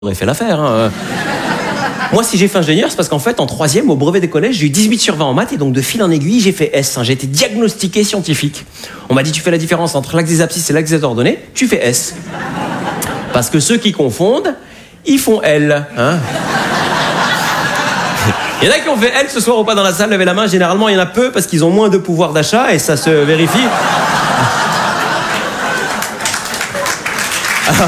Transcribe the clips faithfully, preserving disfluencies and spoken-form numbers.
aurait fait l'affaire. Hein. Moi, si j'ai fait ingénieur, c'est parce qu'en fait, en troisième, au brevet des collèges, j'ai eu dix-huit sur vingt en maths, et donc de fil en aiguille, j'ai fait S. Hein. J'ai été diagnostiqué scientifique. On m'a dit, tu fais la différence entre l'axe des abscisses et l'axe des ordonnées, tu fais S. Parce que ceux qui confondent, ils font L. Hein. Il y en a qui ont fait L ce soir ou pas dans la salle, levez la main. Généralement, il y en a peu parce qu'ils ont moins de pouvoir d'achat et ça se vérifie. Alors,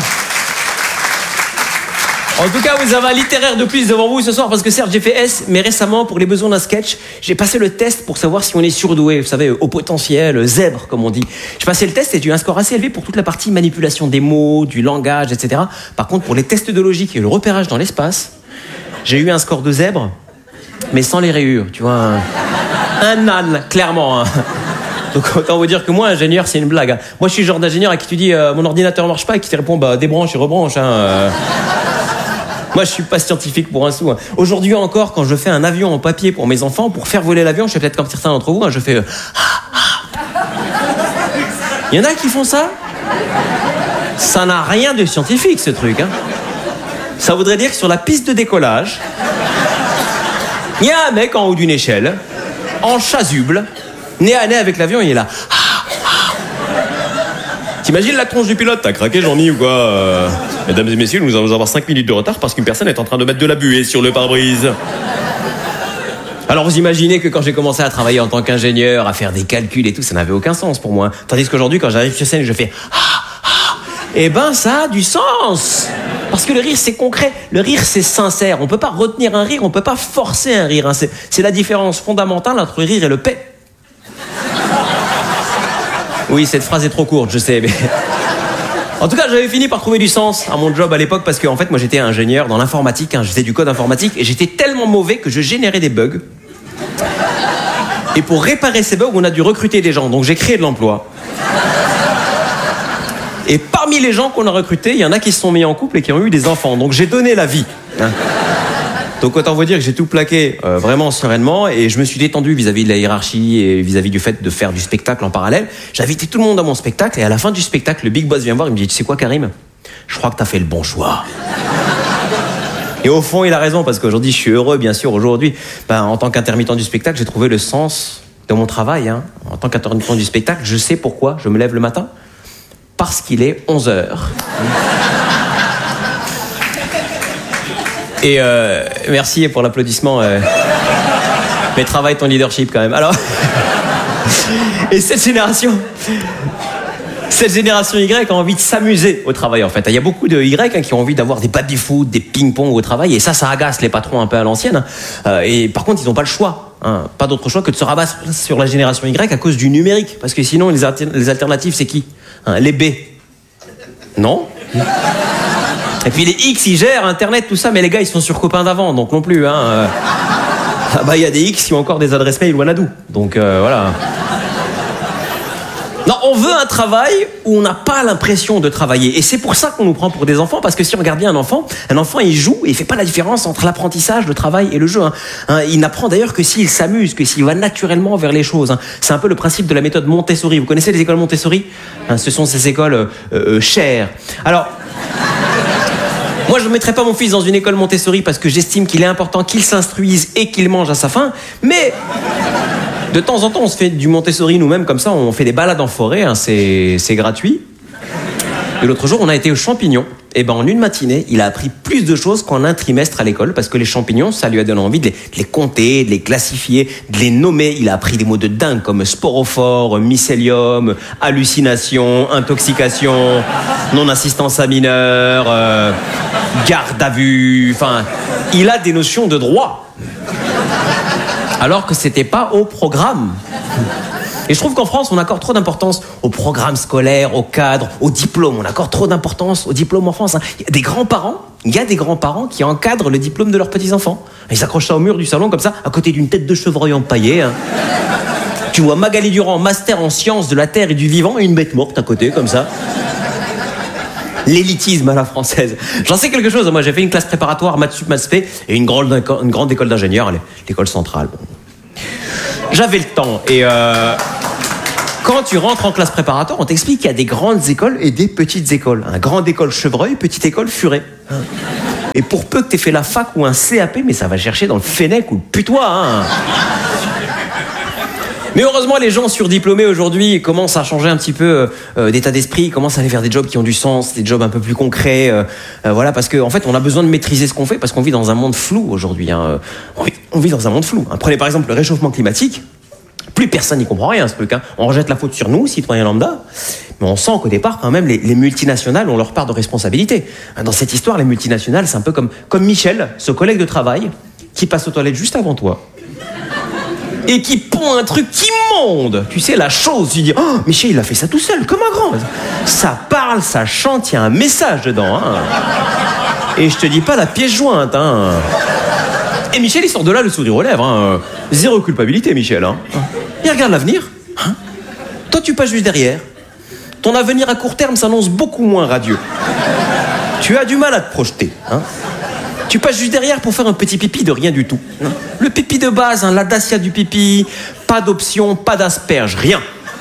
en tout cas, vous avez un littéraire de plus devant vous ce soir parce que certes, j'ai fait S, mais récemment, pour les besoins d'un sketch, j'ai passé le test pour savoir si on est surdoué. Vous savez, au potentiel, zèbre, comme on dit. J'ai passé le test et j'ai eu un score assez élevé pour toute la partie manipulation des mots, du langage, et cetera. Par contre, pour les tests de logique et le repérage dans l'espace, j'ai eu un score de zèbre, mais sans les rayures, tu vois. Un, un âne, clairement. Hein. Donc autant vous dire que moi, ingénieur, c'est une blague. Hein. Moi, je suis le genre d'ingénieur à qui tu dis euh, mon ordinateur marche pas et qui te répond bah débranche et rebranche. Hein, euh. Moi, je suis pas scientifique pour un sou. Hein. Aujourd'hui encore, quand je fais un avion en papier pour mes enfants, pour faire voler l'avion, je fais peut-être comme certains d'entre vous, hein, je fais... Euh, ah, ah. Il y en a qui font ça. Ça n'a rien de scientifique, ce truc. Hein. Ça voudrait dire que sur la piste de décollage, il y a un mec en haut d'une échelle, en chasuble, nez à nez avec l'avion, il est là. Ah, ah. T'imagines la tronche du pilote? T'as craqué, Jean-Mi, ou quoi euh... Mesdames et messieurs, nous allons avoir cinq minutes de retard parce qu'une personne est en train de mettre de la buée sur le pare-brise. Alors vous imaginez que quand j'ai commencé à travailler en tant qu'ingénieur, à faire des calculs et tout, ça n'avait aucun sens pour moi. Tandis qu'aujourd'hui, quand j'arrive sur scène et je fais ah, ah, eh ben ça a du sens. Parce que le rire, c'est concret. Le rire, c'est sincère. On peut pas retenir un rire, on peut pas forcer un rire. Hein. C'est, c'est la différence fondamentale entre le rire et le paix. Oui, cette phrase est trop courte, je sais, mais... En tout cas, j'avais fini par trouver du sens à mon job à l'époque parce qu'en en fait, moi, j'étais ingénieur dans l'informatique, hein, je faisais du code informatique et j'étais tellement mauvais que je générais des bugs. Et pour réparer ces bugs, on a dû recruter des gens, donc j'ai créé de l'emploi. Et parmi les gens qu'on a recrutés, il y en a qui se sont mis en couple et qui ont eu des enfants, donc j'ai donné la vie. Hein. Donc autant vous dire que j'ai tout plaqué euh, vraiment sereinement et je me suis détendu vis-à-vis de la hiérarchie et vis-à-vis du fait de faire du spectacle en parallèle. J'ai invité tout le monde à mon spectacle et à la fin du spectacle, le big boss vient me voir, il me dit « Tu sais quoi, Karim ? Je crois que t'as fait le bon choix. » Et au fond, il a raison parce qu'aujourd'hui, je suis heureux, bien sûr. Aujourd'hui, ben, en tant qu'intermittent du spectacle, j'ai trouvé le sens de mon travail. Hein. En tant qu'intermittent du spectacle, je sais pourquoi je me lève le matin. Parce qu'il est onze heures. Et euh, merci pour l'applaudissement. Euh, mais travaille ton leadership quand même. Alors, et cette génération, cette génération Y a envie de s'amuser au travail en fait. Il y a beaucoup de Y hein, qui ont envie d'avoir des baby-foot, des ping-pong au travail, et ça, ça agace les patrons un peu à l'ancienne. Euh, et par contre, ils n'ont pas le choix. Hein, pas d'autre choix que de se rabattre sur la génération Y à cause du numérique, parce que sinon, les, alter- les alternatives, c'est qui hein, les B. Non. Et puis les X, ils gèrent Internet, tout ça, mais les gars, ils sont sur copains d'avant, donc non plus. Hein, euh... Ah bah, il y a des X qui ont encore des adresses mail Wanadoo. Donc euh, voilà. Non, on veut un travail où on n'a pas l'impression de travailler. Et c'est pour ça qu'on nous prend pour des enfants, parce que si on regarde bien un enfant, un enfant, il joue et il fait pas la différence entre l'apprentissage, le travail et le jeu. Hein. Hein, il n'apprend d'ailleurs que s'il s'amuse, que s'il va naturellement vers les choses. Hein. C'est un peu le principe de la méthode Montessori. Vous connaissez les écoles Montessori ? Hein, ce sont ces écoles euh, euh, chères. Alors... Moi, je ne mettrai pas mon fils dans une école Montessori parce que j'estime qu'il est important qu'il s'instruise et qu'il mange à sa faim. Mais de temps en temps, on se fait du Montessori nous-mêmes comme ça. On fait des balades en forêt, hein, c'est, c'est gratuit. Et l'autre jour, on a été aux champignons. Et ben, en une matinée, il a appris plus de choses qu'en un trimestre à l'école parce que les champignons, ça lui a donné envie de les, de les compter, de les classifier, de les nommer. Il a appris des mots de dingue comme sporophore, mycélium, hallucination, intoxication, non-assistance à mineur, euh, garde à vue. Enfin, il a des notions de droit. Alors que c'était pas au programme. Et je trouve qu'en France, on accorde trop d'importance au programme scolaire, au cadre, au diplôme. On accorde trop d'importance au diplôme en France. Hein. Il y a des grands-parents, il y a des grands-parents qui encadrent le diplôme de leurs petits-enfants. Ils accrochent ça au mur du salon comme ça, à côté d'une tête de chevreuil empaillée. Hein. Tu vois Magali Durand, master en sciences de la terre et du vivant, et une bête morte à côté, comme ça. L'élitisme à la française. J'en sais quelque chose. Moi, j'ai fait une classe préparatoire, maths sup, maths spé, et une grande, une grande école d'ingénieurs, l'école centrale. J'avais le temps et euh, quand tu rentres en classe préparatoire, on t'explique qu'il y a des grandes écoles et des petites écoles. Hein, grande école chevreuil, petite école furet. Hein. Et pour peu que t'aies fait la fac ou un C A P, mais ça va chercher dans le Fennec ou le putois, hein. Mais heureusement, les gens surdiplômés aujourd'hui commencent à changer un petit peu euh, d'état d'esprit, ils commencent à aller vers des jobs qui ont du sens, des jobs un peu plus concrets. Euh, euh, voilà, parce qu'en en fait, on a besoin de maîtriser ce qu'on fait parce qu'on vit dans un monde flou aujourd'hui. Hein. On, vit, on vit dans un monde flou. Hein. Prenez par exemple le réchauffement climatique. Plus personne n'y comprend rien, ce truc. Hein. On rejette la faute sur nous, citoyens lambda. Mais on sent qu'au départ, quand même, les, les multinationales ont leur part de responsabilité. Dans cette histoire, les multinationales, c'est un peu comme, comme Michel, ce collègue de travail, qui passe aux toilettes juste avant toi. Et qui pond un truc immonde. Tu sais, la chose, tu dis, oh, Michel, il a fait ça tout seul, comme un grand. Ça parle, ça chante, il y a un message dedans. Hein. Et je te dis pas la pièce jointe. Hein. Et Michel, il sort de là le sourire aux lèvres. Hein. Zéro culpabilité, Michel. Hein. Il regarde l'avenir. Hein. Toi, tu passes juste derrière. Ton avenir à court terme s'annonce beaucoup moins radieux. Tu as du mal à te projeter. Hein. Tu passes juste derrière pour faire un petit pipi de rien du tout. Hein. Le pipi de base, hein, la Dacia du pipi, pas d'option, pas d'asperge, rien.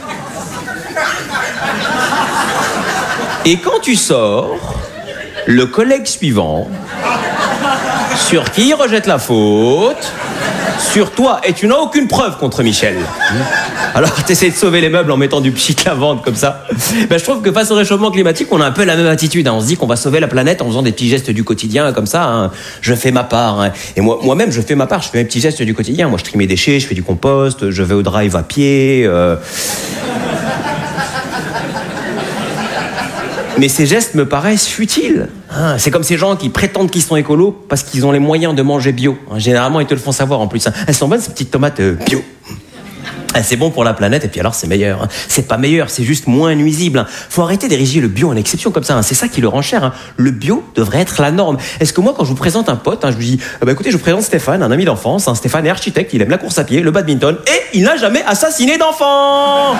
Et quand tu sors, le collègue suivant, sur qui il rejette la faute, sur toi, et tu n'as aucune preuve contre Michel. Alors tu essaies de sauver les meubles en mettant du pchit lavande comme ça. Ben, je trouve que face au réchauffement climatique, on a un peu la même attitude. Hein. On se dit qu'on va sauver la planète en faisant des petits gestes du quotidien comme ça. Hein. Je fais ma part. Hein. Et moi, moi-même, je fais ma part. Je fais mes petits gestes du quotidien. Moi, je trie mes déchets, je fais du compost, je vais au drive à pied. Euh... Mais ces gestes me paraissent futiles. Hein, c'est comme ces gens qui prétendent qu'ils sont écolos parce qu'ils ont les moyens de manger bio. Hein, généralement, ils te le font savoir en plus. Hein. Elles sont bonnes, ces petites tomates euh, bio. Ah, c'est bon pour la planète et puis alors c'est meilleur. Hein. C'est pas meilleur, c'est juste moins nuisible. Hein. Faut arrêter d'ériger le bio en exception comme ça. Hein. C'est ça qui le rend cher. Hein. Le bio devrait être la norme. Est-ce que moi, quand je vous présente un pote, hein, je vous dis, ah bah écoutez, je vous présente Stéphane, un ami d'enfance. Hein. Stéphane est architecte, il aime la course à pied, le badminton et il n'a jamais assassiné d'enfant.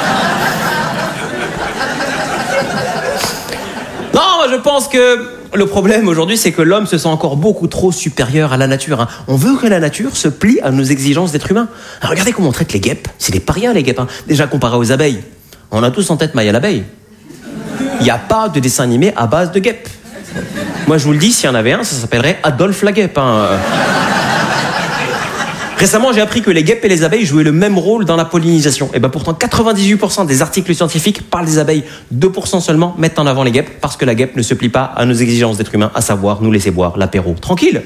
Non, je pense que le problème aujourd'hui, c'est que l'homme se sent encore beaucoup trop supérieur à la nature. Hein. On veut que la nature se plie à nos exigences d'être humain. Alors, regardez comment on traite les guêpes. C'est des parias, les guêpes. Hein. Déjà comparé aux abeilles. On a tous en tête Maya l'abeille. Il n'y a pas de dessin animé à base de guêpes. Moi, je vous le dis, s'il y en avait un, ça s'appellerait Adolphe la guêpe. Hein. Récemment, j'ai appris que les guêpes et les abeilles jouaient le même rôle dans la pollinisation. Et ben pourtant, quatre-vingt-dix-huit pour cent des articles scientifiques parlent des abeilles. deux pour cent seulement mettent en avant les guêpes parce que la guêpe ne se plie pas à nos exigences d'être humain, à savoir nous laisser boire l'apéro. Tranquille.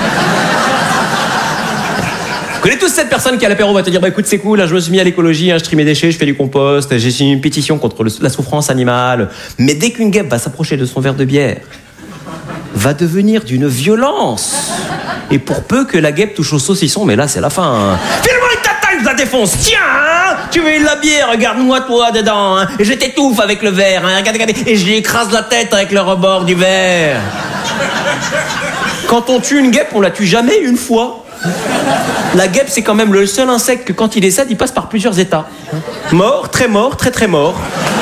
Vous connaissez tous cette personne qui à l'apéro va te dire bah écoute c'est cool, là, je me suis mis à l'écologie, hein, je trie mes déchets, je fais du compost, j'ai signé une pétition contre le, la souffrance animale. Mais dès qu'une guêpe va s'approcher de son verre de bière, va devenir d'une violence. Et pour peu que la guêpe touche au saucisson, mais là c'est la fin. Hein. File-moi une tataille, je la défonce. Tiens, hein, tu veux de la bière, regarde-moi toi dedans. Hein, et je t'étouffe avec le verre. Hein, regarde, regarde, et je lui écrase la tête avec le rebord du verre. Quand on tue une guêpe, on la tue jamais une fois. La guêpe, c'est quand même le seul insecte que quand il décède, il passe par plusieurs états. Mort, très mort, très très mort.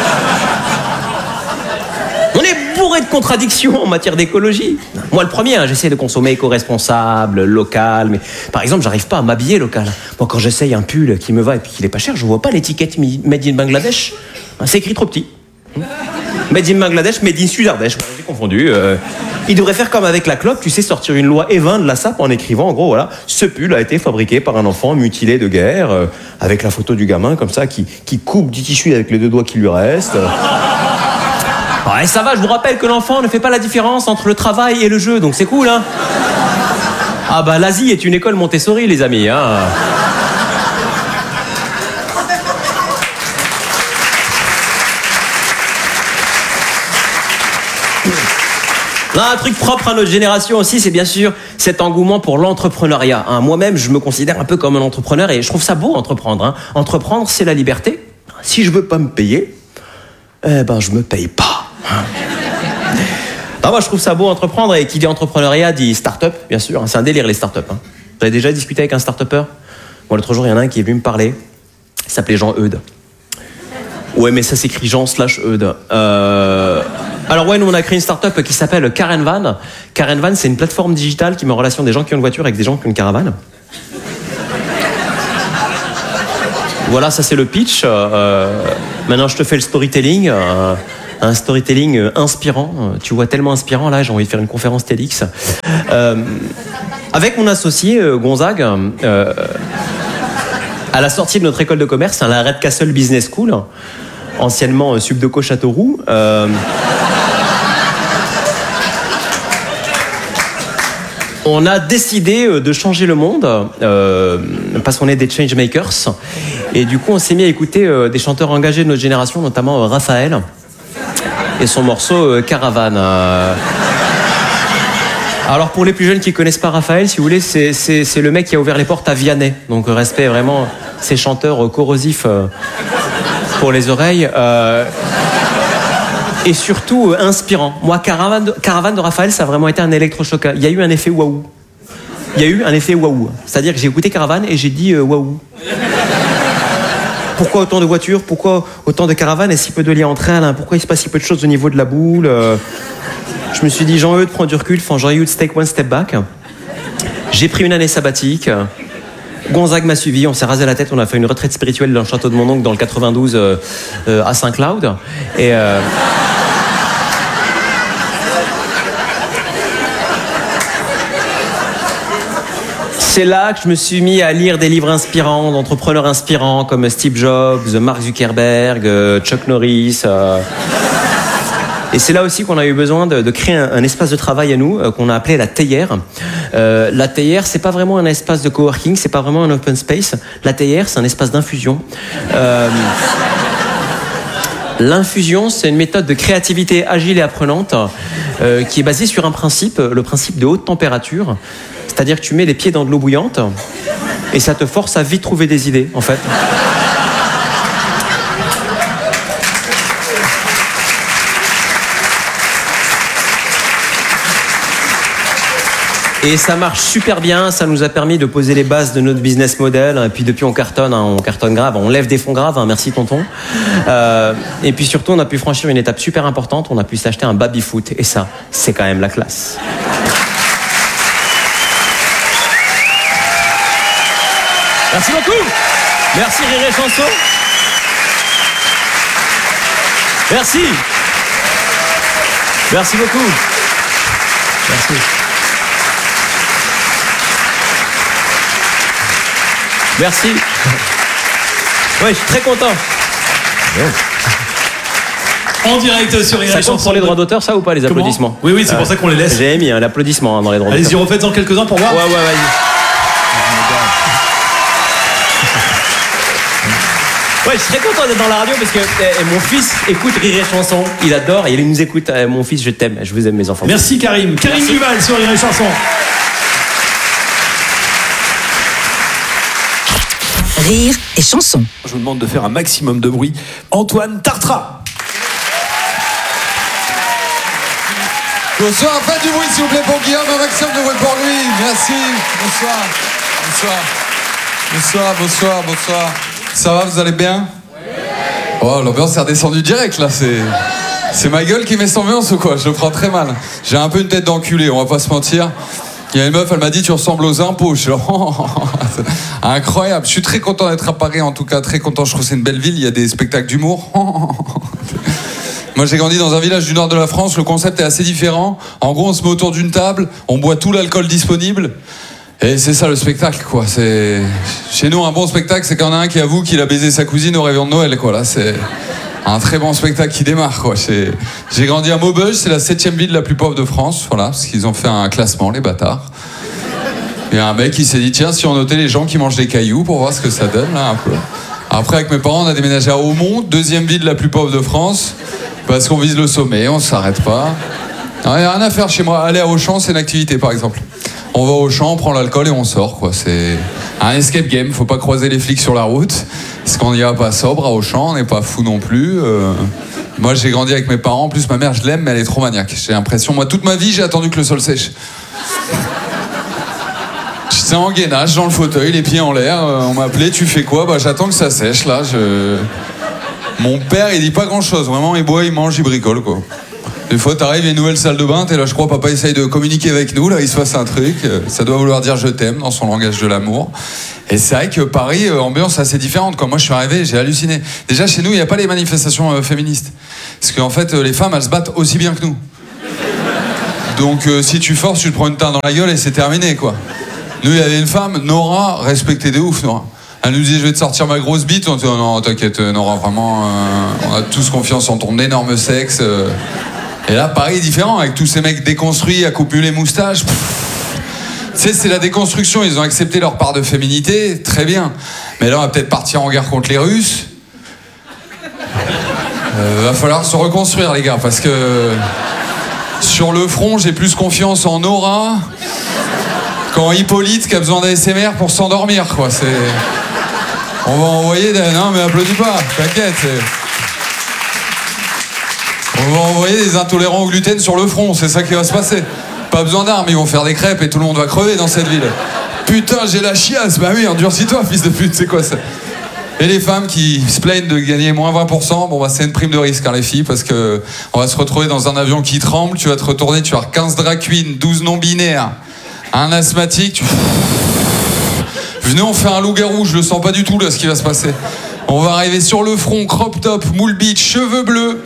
On est bourré de contradictions en matière d'écologie. Moi, le premier, hein, j'essaie de consommer éco-responsable, local, mais par exemple, j'arrive pas à m'habiller local. Moi, quand j'essaye un pull qui me va et puis qu'il est pas cher, je vois pas l'étiquette Made in Bangladesh. C'est écrit trop petit. Made in Bangladesh, Made in Sud-Ardèche. Voilà, j'ai confondu. Euh, il devrait faire comme avec la clope, tu sais, sortir une loi Evin de la S A P en écrivant, en gros, voilà, ce pull a été fabriqué par un enfant mutilé de guerre, euh, avec la photo du gamin, comme ça, qui, qui coupe du tissu avec les deux doigts qui lui restent. Ouais, ça va, je vous rappelle que l'enfant ne fait pas la différence entre le travail et le jeu, donc c'est cool, hein. Ah bah, l'Asie est une école Montessori, les amis, hein. Non, un truc propre à notre génération aussi, c'est bien sûr cet engouement pour l'entrepreneuriat. Hein. Moi-même, je me considère un peu comme un entrepreneur et je trouve ça beau, entreprendre. Hein. Entreprendre, c'est la liberté. Si je veux pas me payer, eh ben, je me paye pas. Hein. Non, moi, je trouve ça beau, entreprendre. Et qui dit entrepreneuriat dit start-up, bien sûr. C'est un délire, les start-up. Hein. Vous avez déjà discuté avec un start-upper ? Moi, l'autre jour, il y en a un qui est venu me parler. Il s'appelait Jean Eudes. Ouais, mais ça s'écrit Jean slash Eudes. Euh... Alors ouais, nous on a créé une start-up qui s'appelle Caravan. Caravan, c'est une plateforme digitale qui met en relation des gens qui ont une voiture avec des gens qui ont une caravane. Voilà, ça c'est le pitch. Euh, maintenant je te fais le storytelling. Euh, un storytelling euh, inspirant. Euh, tu vois, tellement inspirant, là, j'ai envie de faire une conférence TEDx. Euh, avec mon associé, euh, Gonzague, euh, à la sortie de notre école de commerce, hein, la Redcastle Business School, anciennement euh, Subdeco Châteauroux, euh, on a décidé de changer le monde euh, parce qu'on est des changemakers et du coup on s'est mis à écouter euh, des chanteurs engagés de notre génération, notamment euh, Raphaël et son morceau euh, Caravane. Euh... Alors pour les plus jeunes qui connaissent pas Raphaël, si vous voulez, c'est, c'est, c'est le mec qui a ouvert les portes à Vianney, donc respect vraiment ces chanteurs euh, corrosifs euh, pour les oreilles. Euh... Et surtout euh, inspirant. Moi, Caravane de, Caravane de Raphaël, ça a vraiment été un électrochoc. Il y a eu un effet waouh. Il y a eu un effet waouh. C'est-à-dire que j'ai écouté Caravane et j'ai dit euh, waouh. Pourquoi autant de voitures? Pourquoi autant de caravanes et si peu de liens entre elles, hein? Pourquoi il se passe si peu de choses au niveau de la boule? euh... Je me suis dit, j'ai envie de prendre du recul, j'ai envie de take one step back. J'ai pris une année sabbatique. Gonzague m'a suivi, on s'est rasé la tête, on a fait une retraite spirituelle dans le château de mon oncle dans le quatre-vingt-douze euh, euh, à Saint-Cloud. Et... Euh... C'est là que je me suis mis à lire des livres inspirants, d'entrepreneurs inspirants comme Steve Jobs, Mark Zuckerberg, Chuck Norris. Euh... Et c'est là aussi qu'on a eu besoin de, de créer un, un espace de travail à nous, euh, qu'on a appelé la théière. Euh, la théière, c'est pas vraiment un espace de coworking, c'est pas vraiment un open space. La théière, c'est un espace d'infusion. Euh... L'infusion, c'est une méthode de créativité agile et apprenante euh, qui est basée sur un principe, le principe de haute température. C'est-à-dire que tu mets les pieds dans de l'eau bouillante et ça te force à vite trouver des idées, en fait. Et ça marche super bien, ça nous a permis de poser les bases de notre business model. Et puis depuis, on cartonne, hein, on cartonne grave, on lève des fonds graves, hein, merci tonton. Euh, et puis surtout, on a pu franchir une étape super importante, on a pu s'acheter un baby-foot. Et ça, c'est quand même la classe. Merci beaucoup. Merci Rire et Chanson. Merci. Merci beaucoup. Merci. Merci. Ouais, je suis très content. En direct sur Rire et Chanson. Ça compte pour les droits d'auteur, ça ou pas, les Comment applaudissements? Oui, oui, c'est euh, pour ça qu'on les laisse. J'ai mis hein, l'applaudissement hein, dans les droits Allez-y, d'auteur. refaites-en quelques-uns pour voir. Ouais, ouais, vas-y. Ouais, je suis très content d'être dans la radio parce que eh, mon fils écoute Rire et Chanson. Il adore et il nous écoute. Eh, mon fils, je t'aime. Je vous aime, mes enfants. Merci Karim. Karim Merci. Duval sur Rire et Chanson. Rire et Chanson. Je vous demande de faire un maximum de bruit. Antoine Tartra. Bonsoir, faites du bruit s'il vous plaît pour Guillaume, un maximum de bruit pour lui. Merci. Bonsoir. Bonsoir. Bonsoir, bonsoir, bonsoir. Ça va, vous allez bien? Oh, l'ambiance est redescendue direct là, c'est... C'est ma gueule qui met cette ambiance ou quoi? Je le prends très mal. J'ai un peu une tête d'enculé, on va pas se mentir. Il y a une meuf, elle m'a dit tu ressembles aux impôts. Je suis là, oh, incroyable. Je suis très content d'être à Paris, en tout cas très content. Je trouve que c'est une belle ville, il y a des spectacles d'humour. Moi j'ai grandi dans un village du nord de la France, le concept est assez différent. En gros on se met autour d'une table, on boit tout l'alcool disponible. Et c'est ça le spectacle quoi. C'est... Chez nous un bon spectacle c'est quand il y en a un qui avoue qu'il a baisé sa cousine au réveillon de Noël quoi. Là c'est un très bon spectacle qui démarre quoi. C'est... J'ai grandi à Maubeuge, c'est la septième ville la plus pauvre de France. Voilà, parce qu'ils ont fait un classement les bâtards. Il y a un mec qui s'est dit tiens si on notait les gens qui mangent des cailloux pour voir ce que ça donne là un peu. Après avec mes parents on a déménagé à Aumont, deuxième ville la plus pauvre de France. Parce qu'on vise le sommet, on s'arrête pas. Il n'y a rien à faire chez moi. Aller à Auchan, c'est une activité, par exemple. On va au Auchan, on prend l'alcool et on sort, quoi. C'est un escape game. Faut pas croiser les flics sur la route. Parce qu'on n'y va pas sobre à Auchan, on n'est pas fou non plus. Euh... Moi, j'ai grandi avec mes parents. En plus, ma mère, je l'aime, mais elle est trop maniaque. J'ai l'impression, moi, toute ma vie, j'ai attendu que le sol sèche. J'étais en gainage, dans le fauteuil, les pieds en l'air. On m'appelait, tu fais quoi? Bah, j'attends que ça sèche, là. Je... Mon père, il dit pas grand-chose. Vraiment, il boit, il mange, il bricole, quoi. Des fois, t'arrives, il y a une nouvelle salle de bain, t'es là, je crois, papa essaye de communiquer avec nous, là, il se passe un truc, ça doit vouloir dire je t'aime dans son langage de l'amour. Et c'est vrai que Paris, euh, ambiance assez différente. Quand moi je suis arrivé, j'ai halluciné. Déjà, chez nous, il n'y a pas les manifestations euh, féministes. Parce qu'en fait, euh, les femmes, elles se battent aussi bien que nous. Donc, euh, si tu forces, tu te prends une teinte dans la gueule et c'est terminé, quoi. Nous, il y avait une femme, Nora, respectée de ouf, Nora. Elle nous dit, je vais te sortir ma grosse bite. On dit, oh non, t'inquiète, Nora, vraiment, euh, on a tous confiance en ton énorme sexe. Euh. Et là, Paris est différent, avec tous ces mecs déconstruits, à couper les moustaches. Tu sais, c'est la déconstruction, ils ont accepté leur part de féminité, très bien. Mais là, on va peut-être partir en guerre contre les Russes. Euh, va falloir se reconstruire, les gars, parce que sur le front, j'ai plus confiance en Nora qu'en Hippolyte qui a besoin d'A S M R pour s'endormir, quoi. C'est... On va envoyer des... Non, mais applaudis pas, t'inquiète. C'est... On va envoyer des intolérants au gluten sur le front, c'est ça qui va se passer. Pas besoin d'armes, ils vont faire des crêpes et tout le monde va crever dans cette ville. Putain, j'ai la chiasse, bah oui, endurcis-toi, fils de pute, c'est quoi ça? Et les femmes qui se plaignent de gagner moins vingt pour cent, bon bah c'est une prime de risque, hein, les filles, parce que on va se retrouver dans un avion qui tremble, tu vas te retourner, tu vas avoir quinze drag queens, douze non-binaires, un asthmatique, tu... Venez, on fait un loup-garou, je le sens pas du tout là ce qui va se passer. On va arriver sur le front, crop top, moule beach, cheveux bleus.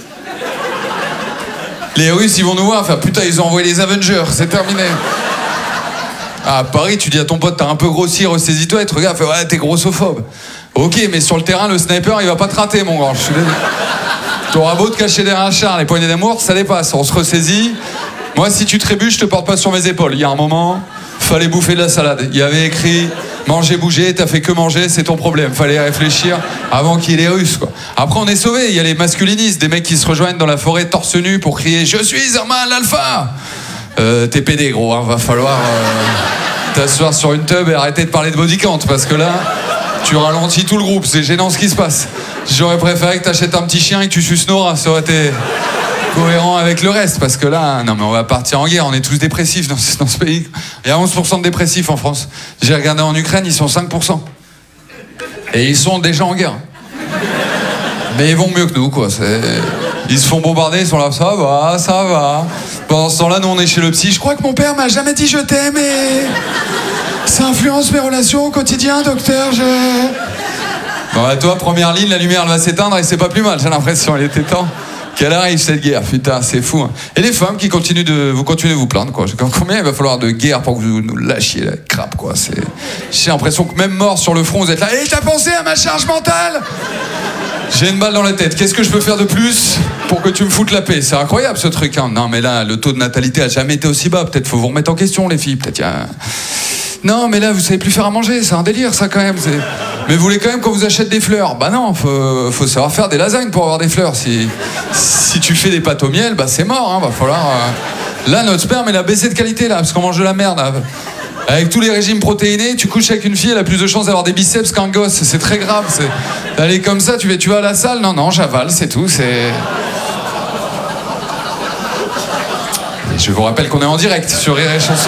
Les Russes, ils vont nous voir, enfin putain, ils ont envoyé les Avengers, c'est terminé. Ah, à Paris, tu dis à ton pote, t'as un peu grossi, ressaisis-toi, et te regarde, fait ouais, t'es grossophobe. Ok, mais sur le terrain, le sniper, il va pas te rater, mon grand. Je suis désolé. T'auras beau te cacher derrière un char, les poignées d'amour, ça dépasse, on se ressaisit. Moi, si tu trébuches, je te porte pas sur mes épaules. Il y a un moment, fallait bouffer de la salade. Il y avait écrit manger, bouger, t'as fait que manger, c'est ton problème. Fallait réfléchir avant qu'il y ait les Russes, quoi. Après, on est sauvés. Il y a les masculinistes, des mecs qui se rejoignent dans la forêt torse nu pour crier je suis un mâle alpha. Euh, t'es pédé, gros, hein. Va falloir euh, t'asseoir sur une tub et arrêter de parler de body count parce que là, tu ralentis tout le groupe. C'est gênant ce qui se passe. J'aurais préféré que t'achètes un petit chien et que tu suces Nora. Ça aurait été cohérent avec le reste, parce que là, non mais on va partir en guerre, on est tous dépressifs dans ce, dans ce pays. Il y a onze pour cent de dépressifs en France. J'ai regardé en Ukraine, ils sont cinq pour cent. Et ils sont déjà en guerre. Mais ils vont mieux que nous, quoi. C'est... Ils se font bombarder, ils sont là, ça va, ça va. Pendant ce temps-là, nous on est chez le psy. Je crois que mon père m'a jamais dit je t'aime et ça influence mes relations au quotidien, docteur, je... Bon bah toi, première ligne, la lumière elle va s'éteindre et c'est pas plus mal, j'ai l'impression, il était temps qu'elle arrive cette guerre, putain, c'est fou. Hein. Et les femmes qui continuent de vous continuez de vous plaindre, quoi. Combien il va falloir de guerre pour que vous nous lâchiez la crape, quoi. C'est... J'ai l'impression que même mort sur le front, vous êtes là. Et t'as pensé à ma charge mentale? J'ai une balle dans la tête. Qu'est-ce que je peux faire de plus pour que tu me foutes la paix? C'est incroyable ce truc. Hein. Non, mais là, le taux de natalité a jamais été aussi bas. Peut-être faut vous remettre en question, les filles. Peut-être. A... Non, mais là, vous savez plus faire à manger. C'est un délire, ça, quand même. C'est... Mais vous voulez quand même qu'on vous achète des fleurs? Bah non, faut, faut savoir faire des lasagnes pour avoir des fleurs. Si, si tu fais des pâtes au miel, bah c'est mort. Hein. Va falloir. Euh... Là, notre sperme, il a baissé de qualité là, parce qu'on mange de la merde. Là. Avec tous les régimes protéinés, tu couches avec une fille, elle a plus de chances d'avoir des biceps qu'un gosse. C'est très grave. C'est... Elle est comme ça, tu vas, tu vas à la salle? Non, non, j'avale, c'est tout. C'est... Et je vous rappelle qu'on est en direct sur Rire et Chanson.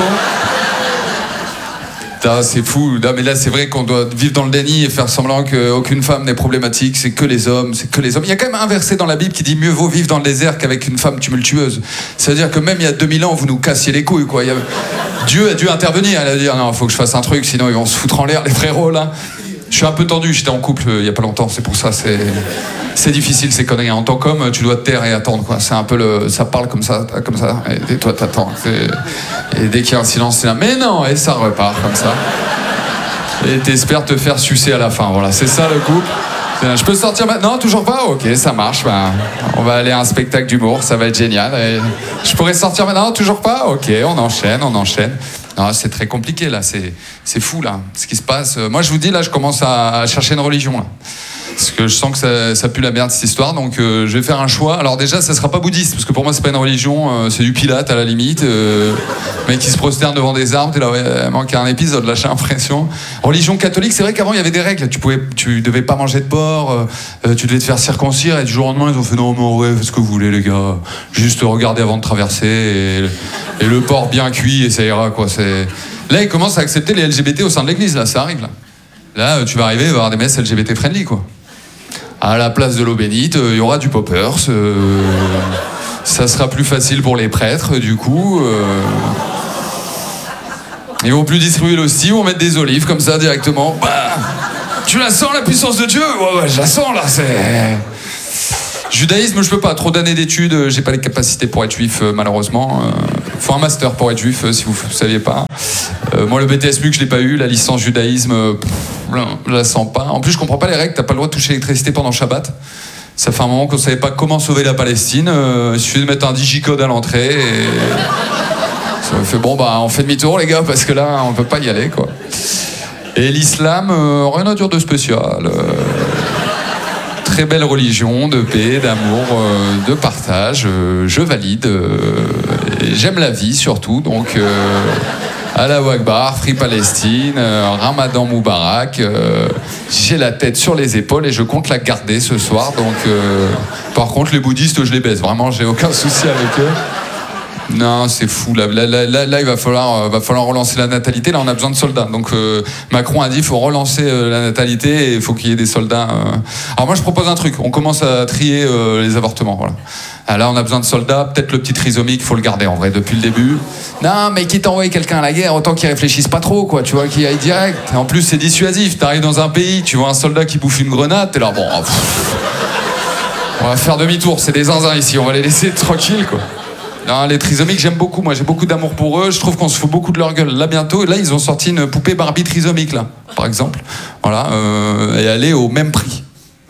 Putain, c'est fou. Non, mais là, c'est vrai qu'on doit vivre dans le déni et faire semblant qu'aucune femme n'est problématique. C'est que les hommes, c'est que les hommes. Il y a quand même un verset dans la Bible qui dit mieux vaut vivre dans le désert qu'avec une femme tumultueuse. C'est-à-dire que même il y a deux mille ans, vous nous cassiez les couilles, quoi. Il y a... Dieu a dû intervenir. Elle a dit ah non, faut que je fasse un truc, sinon ils vont se foutre en l'air, les frérots, là. Je suis un peu tendu, j'étais en couple euh, il y a pas longtemps, c'est pour ça, c'est, c'est difficile ces conneries. En tant qu'homme, tu dois te taire et attendre, quoi. C'est un peu le, ça parle comme ça, comme ça, et, et toi t'attends. C'est... Et dès qu'il y a un silence, c'est là, mais non, et ça repart comme ça. Et t'espères te faire sucer à la fin, voilà, c'est ça le couple. Je peux sortir maintenant? Non, toujours pas? Ok, ça marche. Ben, on va aller à un spectacle d'humour, ça va être génial. Et je pourrais sortir maintenant? Toujours pas? Ok, on enchaîne, on enchaîne. Non, c'est très compliqué là, c'est, c'est fou là, ce qui se passe. Moi je vous dis là, je commence à, à chercher une religion là. Parce que je sens que ça, ça pue la merde cette histoire, donc euh, je vais faire un choix. Alors déjà, ça sera pas bouddhiste, parce que pour moi c'est pas une religion, euh, c'est du Pilate à la limite. Euh, mec qui se prosterne devant des arbres, t'es là, ouais, il manque un épisode, là j'ai l'impression. Religion catholique, c'est vrai qu'avant il y avait des règles, tu pouvais, tu devais pas manger de porc, euh, tu devais te faire circoncire, et du jour au lendemain ils ont fait non mais en vrai, faites ce que vous voulez les gars, juste regardez avant de traverser, et, et le porc bien cuit et ça ira quoi. C'est... Là ils commencent à accepter les L G B T au sein de l'église, là ça arrive là. Là tu vas arriver, il va y avoir des messes L G B T friendly quoi. À la place de l'eau bénite, il euh, y aura du poppers. Euh, Ça sera plus facile pour les prêtres, du coup. Euh... Ils vont plus distribuer l'hostie, ils vont mettre des olives comme ça directement. Bah, tu la sens la puissance de Dieu? Ouais, ouais, je la sens là, c'est... Judaïsme, je peux pas, trop d'années d'études, j'ai pas les capacités pour être juif, euh, malheureusement. Euh, faut un master pour être juif, euh, si vous ne saviez pas. Euh, moi, le B T S M U que je l'ai pas eu, la licence judaïsme, euh, pff, je la sens pas. En plus, je comprends pas les règles, t'as pas le droit de toucher l'électricité pendant Shabbat. Ça fait un moment qu'on savait pas comment sauver la Palestine. Euh, il suffit de mettre un digicode à l'entrée et... Ça me fait, bon, bah, on fait demi-tour, les gars, parce que là, on peut pas y aller, quoi. Et l'islam, euh, rien à dire de spécial. Euh, très belle religion, de paix, d'amour, euh, de partage. Euh, je valide. Euh, et j'aime la vie, surtout. Donc, euh, Allahu Akbar, Free Palestine, euh, Ramadan Moubarak. Euh, j'ai la tête sur les épaules et je compte la garder ce soir. Donc, euh, par contre, les bouddhistes, je les baise. Vraiment, j'ai aucun souci avec eux. Non, c'est fou. Là, là, là, là, il va falloir, euh, va falloir relancer la natalité. Là, on a besoin de soldats. Donc, euh, Macron a dit, il faut relancer euh, la natalité et il faut qu'il y ait des soldats. Euh... Alors, moi, je propose un truc. On commence à trier euh, les avortements. Voilà. Ah, là, on a besoin de soldats. Peut-être le petit trisomique, il faut le garder en vrai depuis le début. Non, mais quitte à envoyer quelqu'un à la guerre, autant qu'il réfléchisse pas trop, quoi. Tu vois, qu'il aille direct. En plus, c'est dissuasif. T'arrives dans un pays, tu vois un soldat qui bouffe une grenade, t'es là, bon. Pff, on va faire demi-tour. C'est des zinzins ici. On va les laisser tranquilles, quoi. Non, les trisomiques, j'aime beaucoup. Moi, j'ai beaucoup d'amour pour eux. Je trouve qu'on se fout beaucoup de leur gueule. Là, bientôt, là, ils ont sorti une poupée Barbie trisomique, là, par exemple. Voilà, euh, et elle est au même prix.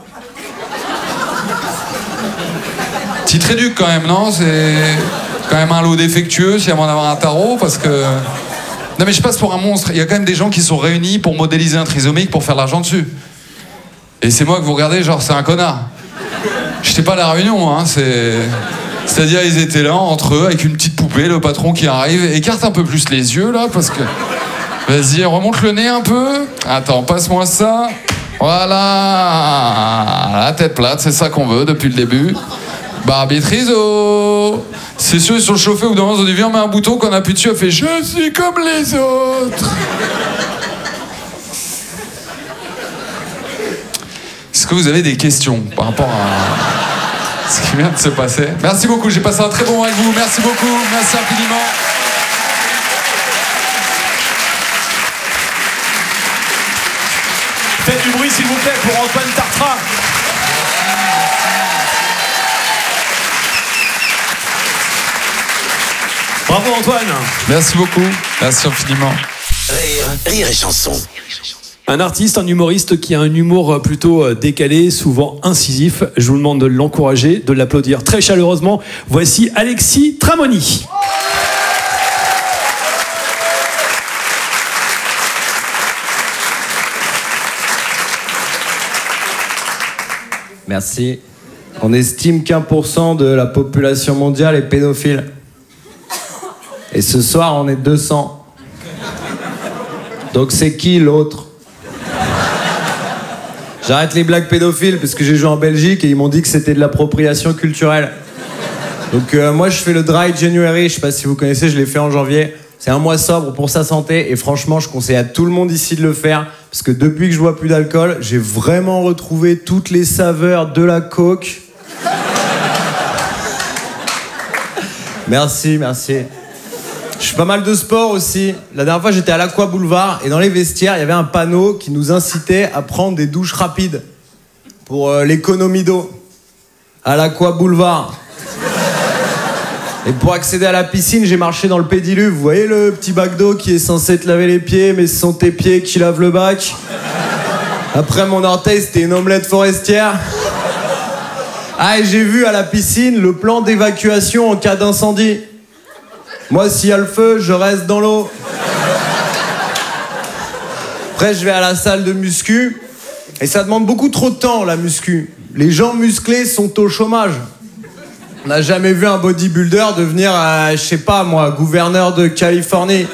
Petit réduc, quand même, non? C'est quand même un lot défectueux, si avant d'avoir un tarot, parce que... Non, mais je passe pour un monstre. Il y a quand même des gens qui sont réunis pour modéliser un trisomique pour faire de l'argent dessus. Et c'est moi que vous regardez, genre, c'est un connard. J'étais pas à la réunion, hein, c'est... C'est-à-dire, ils étaient là, entre eux, avec une petite poupée, le patron qui arrive, écarte un peu plus les yeux, là, parce que... Vas-y, remonte le nez un peu. Attends, passe-moi ça. Voilà. La tête plate, c'est ça qu'on veut depuis le début. Barbie Triso. C'est sûr, ils sont chauffés, au bout d'un moment, ils ont dit, viens, on met un bouton, qu'on appuie dessus, elle fait, je suis comme les autres. Est-ce que vous avez des questions par rapport à... ce qui vient de se passer? Merci beaucoup, j'ai passé un très bon moment avec vous. Merci beaucoup, merci infiniment. Faites du bruit, s'il vous plaît, pour Antoine Tartra. Bravo, Antoine. Merci beaucoup, merci infiniment. Rire, rire et chanson. Un artiste, un humoriste qui a un humour plutôt décalé, souvent incisif. Je vous demande de l'encourager, de l'applaudir très chaleureusement. Voici Alexis Tramoni. Merci. On estime qu'un pour cent de la population mondiale est pédophile. Et ce soir, on est deux cents. Donc c'est qui l'autre ? J'arrête les blagues pédophiles parce que j'ai joué en Belgique et ils m'ont dit que c'était de l'appropriation culturelle. Donc euh, moi je fais le Dry January, je sais pas si vous connaissez, je l'ai fait en janvier. C'est un mois sobre pour sa santé et franchement je conseille à tout le monde ici de le faire parce que depuis que je bois plus d'alcool, j'ai vraiment retrouvé toutes les saveurs de la coke. Merci, merci. Je fais pas mal de sport aussi. La dernière fois, j'étais à l'Aqua Boulevard et dans les vestiaires, il y avait un panneau qui nous incitait à prendre des douches rapides pour euh, l'économie d'eau. À l'Aqua Boulevard. Et pour accéder à la piscine, j'ai marché dans le pédiluve. Vous voyez le petit bac d'eau qui est censé te laver les pieds, mais ce sont tes pieds qui lavent le bac. Après mon orteil, c'était une omelette forestière. Ah, et j'ai vu à la piscine le plan d'évacuation en cas d'incendie. Moi, s'il y a le feu, je reste dans l'eau. Après, je vais à la salle de muscu. Et ça demande beaucoup trop de temps, la muscu. Les gens musclés sont au chômage. On n'a jamais vu un bodybuilder devenir, euh, je sais pas moi, gouverneur de Californie.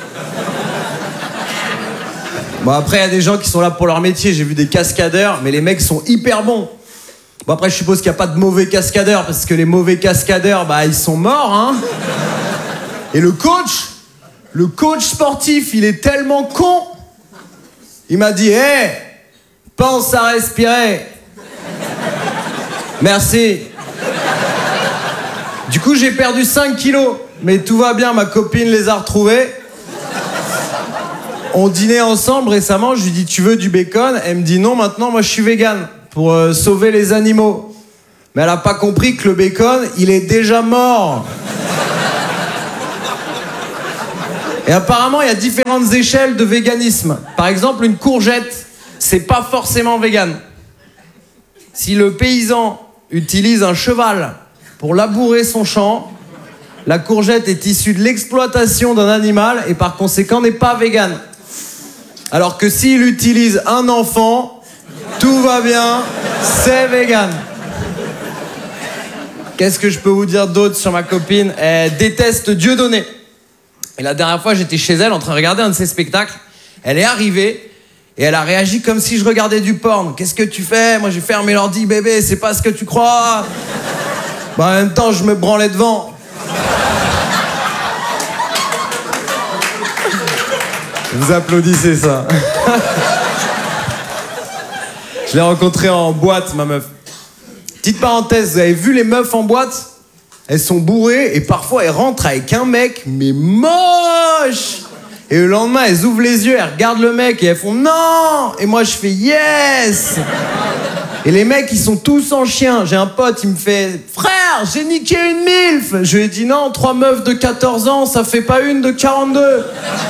Bon, après, il y a des gens qui sont là pour leur métier. J'ai vu des cascadeurs, mais les mecs sont hyper bons. Bon, après, je suppose qu'il n'y a pas de mauvais cascadeurs, parce que les mauvais cascadeurs, bah, ils sont morts, hein. Et le coach, le coach sportif, il est tellement con. Il m'a dit, hé, hey, pense à respirer. Merci. Du coup, j'ai perdu cinq kilos. Mais tout va bien, ma copine les a retrouvés. On dînait ensemble récemment, je lui dis, tu veux du bacon? Elle me dit, non, maintenant, moi, je suis végane. Pour euh, sauver les animaux. Mais elle a pas compris que le bacon, il est déjà mort. Et apparemment, il y a différentes échelles de véganisme. Par exemple, une courgette, c'est pas forcément vegan. Si le paysan utilise un cheval pour labourer son champ, la courgette est issue de l'exploitation d'un animal et par conséquent n'est pas vegan. Alors que s'il utilise un enfant, tout va bien, c'est vegan. Qu'est-ce que je peux vous dire d'autre sur ma copine? Elle déteste Dieudonné. Et la dernière fois, j'étais chez elle en train de regarder un de ses spectacles. Elle est arrivée et elle a réagi comme si je regardais du porn. Qu'est-ce que tu fais? Moi, j'ai fermé l'ordi, bébé, c'est pas ce que tu crois. Bah, en même temps, je me branlais devant. Vous applaudissez ça. Je l'ai rencontrée en boîte, ma meuf. Petite parenthèse, vous avez vu les meufs en boîte? Elles sont bourrées et parfois elles rentrent avec un mec, mais moche. Et le lendemain, elles ouvrent les yeux, elles regardent le mec et elles font non. Et moi, je fais yes. Et les mecs, ils sont tous en chien. J'ai un pote, il me fait frère, j'ai niqué une milf. Je lui ai dit non, trois meufs de quatorze ans, ça fait pas une de quarante-deux.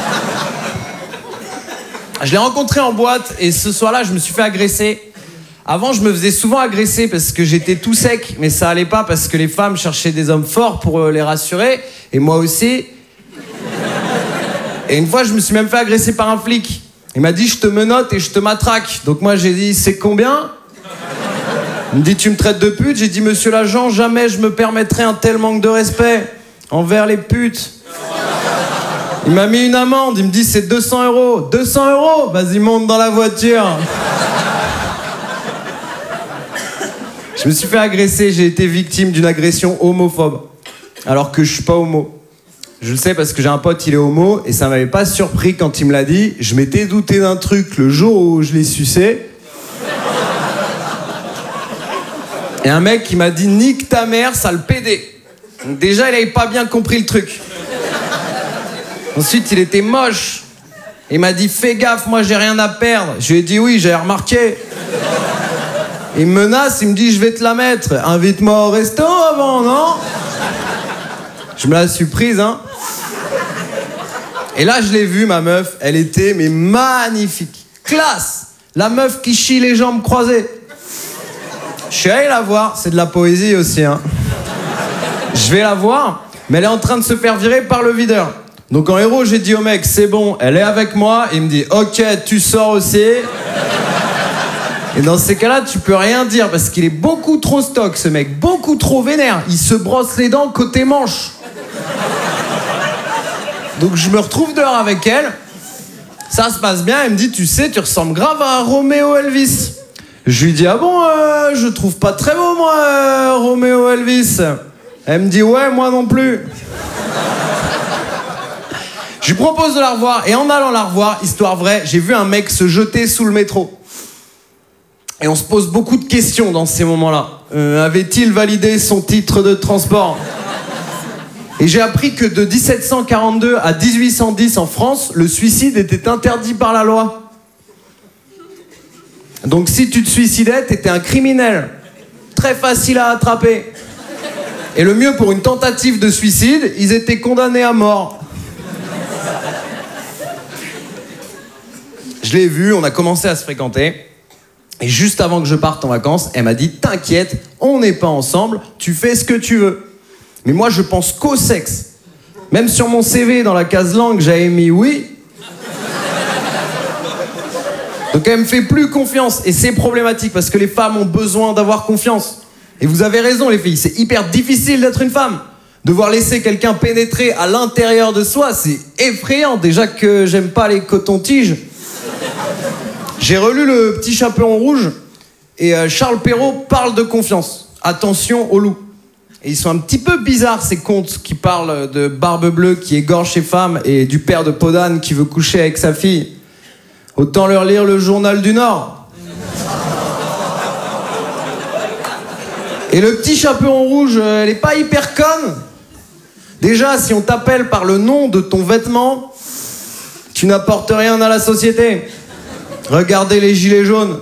Je l'ai rencontré en boîte et ce soir-là, je me suis fait agresser. Avant, je me faisais souvent agresser parce que j'étais tout sec, mais ça allait pas parce que les femmes cherchaient des hommes forts pour les rassurer, et moi aussi. Et une fois, je me suis même fait agresser par un flic. Il m'a dit, je te menotte et je te matraque. Donc moi, j'ai dit, c'est combien? Il me dit, tu me traites de pute? J'ai dit, monsieur l'agent, jamais je me permettrai un tel manque de respect envers les putes. Il m'a mis une amende, il me dit, c'est deux cents euros. deux cents euros? Vas-y, monte dans la voiture. Je me suis fait agresser, j'ai été victime d'une agression homophobe. Alors que je suis pas homo. Je le sais parce que j'ai un pote, il est homo, et ça m'avait pas surpris quand il me l'a dit. Je m'étais douté d'un truc le jour où je l'ai sucé. Et un mec qui m'a dit, nique ta mère, sale pédé. Donc déjà, il avait pas bien compris le truc. Ensuite, il était moche. Il m'a dit, fais gaffe, moi j'ai rien à perdre. Je lui ai dit, oui, j'ai remarqué. Il me menace, il me dit, je vais te la mettre. Invite-moi au resto avant, non? Je me la suis prise, hein. Et là, je l'ai vue, ma meuf. Elle était, mais magnifique. Classe. La meuf qui chie les jambes croisées. Je suis allé la voir. C'est de la poésie aussi, hein. Je vais la voir, mais elle est en train de se faire virer par le videur. Donc en héros, j'ai dit au mec, c'est bon, elle est avec moi. Il me dit, ok, tu sors aussi. Et dans ces cas-là, tu peux rien dire parce qu'il est beaucoup trop stock, ce mec, beaucoup trop vénère. Il se brosse les dents côté manche. Donc je me retrouve dehors avec elle. Ça se passe bien. Elle me dit, tu sais, tu ressembles grave à Roméo Elvis. Je lui dis, ah bon, euh, je trouve pas très beau, moi, euh, Roméo Elvis. Elle me dit, ouais, moi non plus. Je lui propose de la revoir. Et en allant la revoir, histoire vraie, j'ai vu un mec se jeter sous le métro. Et on se pose beaucoup de questions dans ces moments-là. Euh, avait-il validé son titre de transport? Et j'ai appris que de dix-sept cent quarante-deux à dix-huit cent dix en France, le suicide était interdit par la loi. Donc si tu te suicidais, t'étais un criminel. Très facile à attraper. Et le mieux, pour une tentative de suicide, ils étaient condamnés à mort. Je l'ai vu, on a commencé à se fréquenter. Et juste avant que je parte en vacances, elle m'a dit, t'inquiète, on n'est pas ensemble, tu fais ce que tu veux. Mais moi, je pense qu'au sexe. Même sur mon C V, dans la case langue, j'avais mis oui. Donc elle me fait plus confiance. Et c'est problématique parce que les femmes ont besoin d'avoir confiance. Et vous avez raison, les filles, c'est hyper difficile d'être une femme. Devoir laisser quelqu'un pénétrer à l'intérieur de soi, c'est effrayant. Déjà que j'aime pas les cotons-tiges. J'ai relu Le Petit Chaperon Rouge et euh, Charles Perrault parle de confiance. Attention aux loups. Et ils sont un petit peu bizarres, ces contes qui parlent de Barbe Bleue qui égorge ses femmes et du père de Podane qui veut coucher avec sa fille. Autant leur lire le Journal du Nord. Et le petit chaperon rouge, elle est pas hyper conne. Déjà, si on t'appelle par le nom de ton vêtement, tu n'apportes rien à la société. Regardez les gilets jaunes.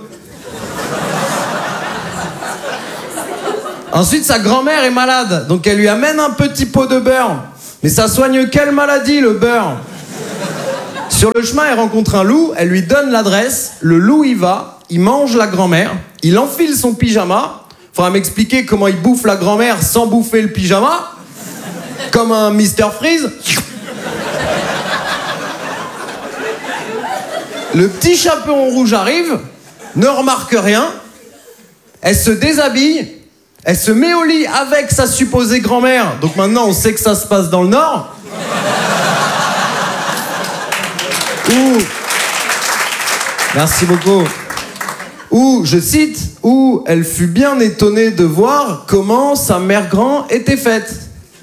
Ensuite, sa grand-mère est malade, donc elle lui amène un petit pot de beurre. Mais ça soigne quelle maladie, le beurre? Sur le chemin, elle rencontre un loup, elle lui donne l'adresse, le loup y va, il mange la grand-mère, il enfile son pyjama. Faudra m'expliquer comment il bouffe la grand-mère sans bouffer le pyjama. Comme un mister Freeze. Le petit chaperon rouge arrive, ne remarque rien, elle se déshabille, elle se met au lit avec sa supposée grand-mère. Donc maintenant, on sait que ça se passe dans le Nord. Où... Merci beaucoup. Où, je cite, où elle fut bien étonnée de voir comment sa mère grand était faite.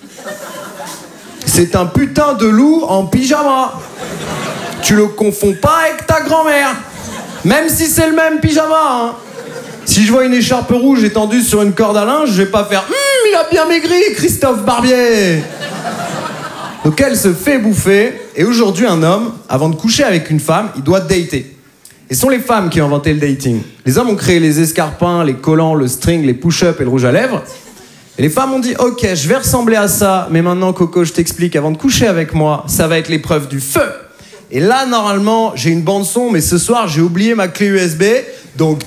C'est un putain de loup en pyjama. Tu le confonds pas avec ta grand-mère. Même si c'est le même pyjama, hein. Si je vois une écharpe rouge étendue sur une corde à linge, je vais pas faire hum, il a bien maigri, Christophe Barbier. Donc elle se fait bouffer. Et aujourd'hui, un homme, avant de coucher avec une femme, il doit dater. Et ce sont les femmes qui ont inventé le dating. Les hommes ont créé les escarpins, les collants, le string, les push-ups et le rouge à lèvres. Et les femmes ont dit, ok, je vais ressembler à ça, mais maintenant, Coco, je t'explique, avant de coucher avec moi, ça va être l'épreuve du feu. Et là, normalement, j'ai une bande son, mais ce soir, j'ai oublié ma clé U S B, donc